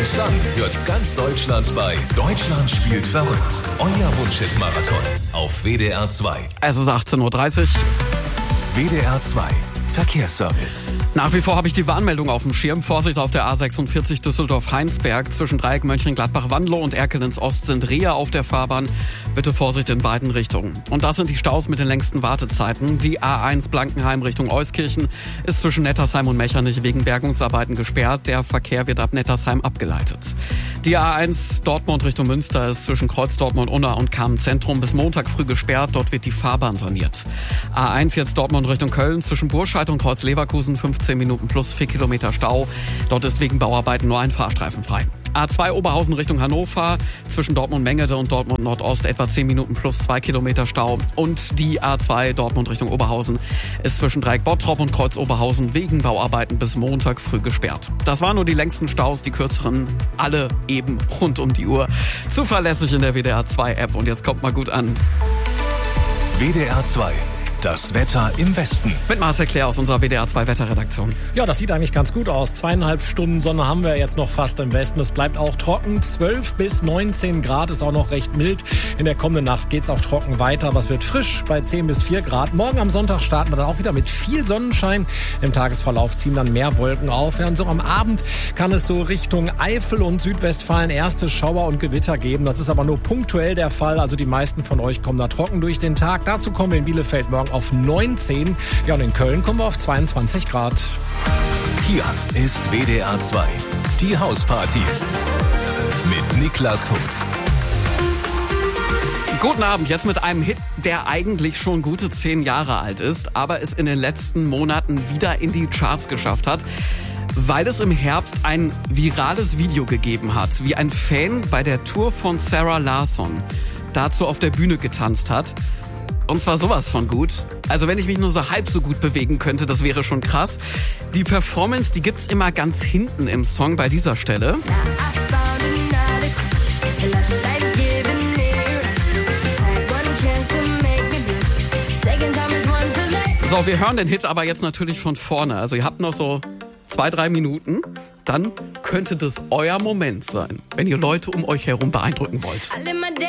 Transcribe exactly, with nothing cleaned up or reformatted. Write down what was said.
Und dann hört's ganz Deutschland bei Deutschland spielt verrückt. Euer Wunschhit-Marathon auf W D R zwei. Es ist achtzehn Uhr dreißig. W D R zwei Verkehrsservice. Nach wie vor habe ich die Warnmeldung auf dem Schirm. Vorsicht auf der A sechsundvierzig Düsseldorf-Heinsberg. Zwischen Dreieck Mönchengladbach-Wandelow und Erkelenz-Ost sind Rehe auf der Fahrbahn. Bitte Vorsicht in beiden Richtungen. Und das sind die Staus mit den längsten Wartezeiten. Die A eins Blankenheim Richtung Euskirchen ist zwischen Nettersheim und Mechernich wegen Bergungsarbeiten gesperrt. Der Verkehr wird ab Nettersheim abgeleitet. Die A eins Dortmund Richtung Münster ist zwischen Kreuz Dortmund-Unna und Kamen-Zentrum bis Montag früh gesperrt. Dort wird die Fahrbahn saniert. A eins jetzt Dortmund Richtung Köln zwischen Burscheid und Kreuz Leverkusen fünfzehn Minuten plus vier Kilometer Stau. Dort ist wegen Bauarbeiten nur ein Fahrstreifen frei. A zwei Oberhausen Richtung Hannover zwischen Dortmund-Mengede und Dortmund Nordost etwa zehn Minuten plus zwei Kilometer Stau. Und die A zwei Dortmund Richtung Oberhausen ist zwischen Dreieck Bottrop und Kreuz Oberhausen wegen Bauarbeiten bis Montag früh gesperrt. Das waren nur die längsten Staus, die kürzeren alle eben rund um die Uhr. Zuverlässig in der W D R zwei App und jetzt kommt mal gut an. W D R zwei. Das Wetter im Westen. Mit Marcel Claire aus unserer W D R zwei Wetterredaktion. Ja, das sieht eigentlich ganz gut aus. Zweieinhalb Stunden Sonne haben wir jetzt noch fast im Westen. Es bleibt auch trocken. zwölf bis neunzehn Grad ist auch noch recht mild. In der kommenden Nacht geht's auch trocken weiter. Aber es wird frisch bei zehn bis vier Grad. Morgen am Sonntag starten wir dann auch wieder mit viel Sonnenschein. Im Tagesverlauf ziehen dann mehr Wolken auf. Ja, und so am Abend kann es so Richtung Eifel und Südwestfalen erste Schauer und Gewitter geben. Das ist aber nur punktuell der Fall. Also die meisten von euch kommen da trocken durch den Tag. Dazu kommen wir in Bielefeld morgen auf neunzehn. Ja, und in Köln kommen wir auf zweiundzwanzig Grad. Hier ist W D R zwei. Die Hausparty. Mit Niklas Hutt. Guten Abend, jetzt mit einem Hit, der eigentlich schon gute zehn Jahre alt ist, aber es in den letzten Monaten wieder in die Charts geschafft hat, weil es im Herbst ein virales Video gegeben hat, wie ein Fan bei der Tour von Sarah Larsson dazu auf der Bühne getanzt hat. Und zwar sowas von gut. Also wenn ich mich nur so halb so gut bewegen könnte, das wäre schon krass. Die Performance, die gibt's immer ganz hinten im Song bei dieser Stelle. So, wir hören den Hit aber jetzt natürlich von vorne. Also ihr habt noch so zwei, drei Minuten. Dann könnte das euer Moment sein, wenn ihr Leute um euch herum beeindrucken wollt.